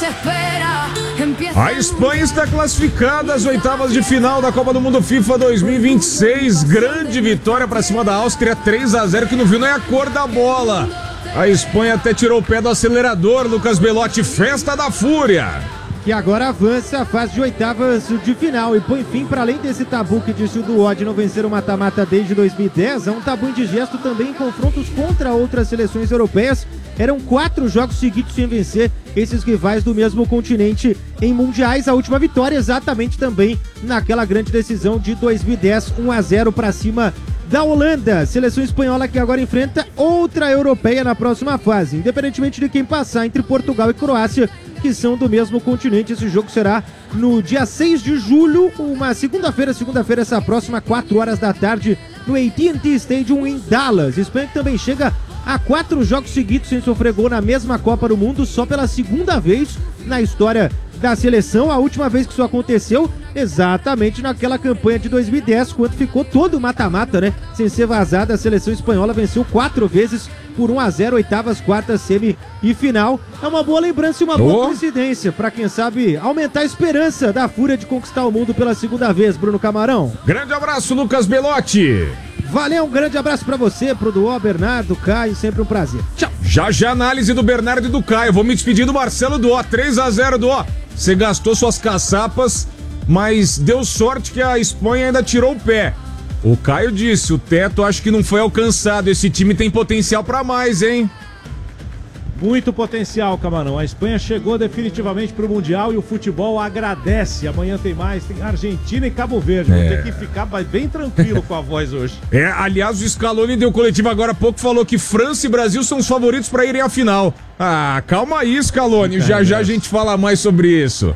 A Espanha está classificada às oitavas de final da Copa do Mundo FIFA 2026. Grande vitória para cima da Áustria, 3-0, que não viu nem a cor da bola. A Espanha até tirou o pé do acelerador. Lucas Belotti, festa da fúria. Que agora avança a fase de oitavas de final e põe fim, para além desse tabu que disse o Duó de não vencer o mata-mata desde 2010, há um tabu indigesto também em confrontos contra outras seleções europeias. Eram 4 jogos seguidos sem vencer esses rivais do mesmo continente em mundiais. A última vitória exatamente também naquela grande decisão de 2010, 1-0 para cima da Holanda. Seleção espanhola que agora enfrenta outra europeia na próxima fase, independentemente de quem passar entre Portugal e Croácia, que são do mesmo continente. Esse jogo será no dia 6 de julho, uma segunda-feira, essa próxima, 4 horas da tarde, no AT&T Stadium em Dallas. Espanha que também chega a 4 jogos seguidos sem sofrer gol na mesma Copa do Mundo, só pela segunda vez na história da seleção. A última vez que isso aconteceu, exatamente naquela campanha de 2010, quando ficou todo mata-mata, né? Sem ser vazada, a seleção espanhola venceu 4 vezes por 1-0, oitavas, quartas, semi e final. É uma boa lembrança e uma boa coincidência para, quem sabe, aumentar a esperança da fúria de conquistar o mundo pela segunda vez, Bruno Camarão. Grande abraço, Lucas Belotti. Valeu, um grande abraço pra você, pro Duó, Bernardo, Caio, sempre um prazer. Tchau. Já análise do Bernardo e do Caio. Vou me despedir do Marcelo Duó, 3-0 Duó. Você gastou suas caçapas, mas deu sorte que a Espanha ainda tirou o pé. O Caio disse, o teto acho que não foi alcançado. Esse time tem potencial pra mais, hein? Muito potencial, Camarão. A Espanha chegou definitivamente pro Mundial e o futebol agradece. Amanhã tem mais, tem Argentina e Cabo Verde. Vou ter que ficar bem tranquilo com a voz hoje. Aliás, o Scaloni deu coletivo agora há pouco, falou que França e Brasil são os favoritos pra irem à final. Ah, calma aí, Scaloni. Já a gente fala mais sobre isso.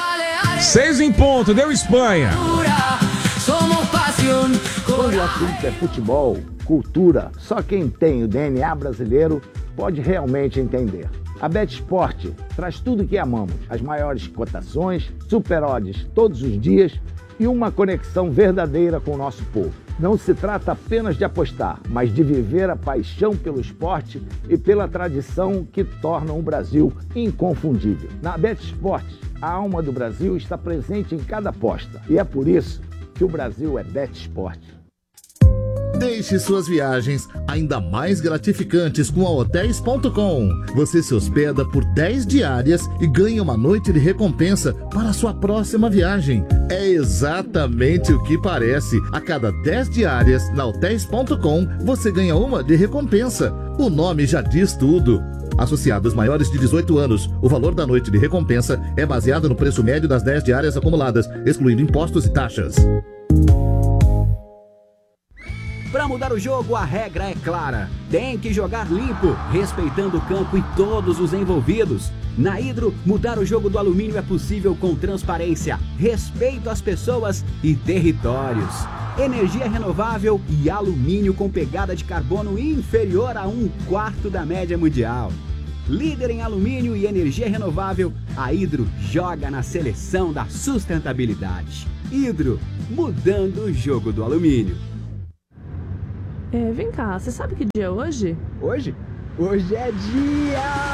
6 em ponto, deu Espanha. Quando o assunto é futebol, cultura, só quem tem o DNA brasileiro pode realmente entender. A BetSport traz tudo o que amamos, as maiores cotações, super odds todos os dias e uma conexão verdadeira com o nosso povo. Não se trata apenas de apostar, mas de viver a paixão pelo esporte e pela tradição que tornam o Brasil inconfundível. Na BetSport, a alma do Brasil está presente em cada aposta e é por isso que o Brasil é BetSport. Deixe suas viagens ainda mais gratificantes com a Hotels.com. Você se hospeda por 10 diárias e ganha uma noite de recompensa para a sua próxima viagem. É exatamente o que parece. A cada 10 diárias na Hotels.com, você ganha uma de recompensa. O nome já diz tudo. Associados maiores de 18 anos, o valor da noite de recompensa é baseado no preço médio das 10 diárias acumuladas, excluindo impostos e taxas. Para mudar o jogo, a regra é clara. Tem que jogar limpo, respeitando o campo e todos os envolvidos. Na Hidro, mudar o jogo do alumínio é possível com transparência, respeito às pessoas e territórios. Energia renovável e alumínio com pegada de carbono inferior a 1/4 da média mundial. Líder em alumínio e energia renovável, a Hidro joga na seleção da sustentabilidade. Hidro, mudando o jogo do alumínio. Vem cá, você sabe que dia é hoje? Hoje? Hoje é dia...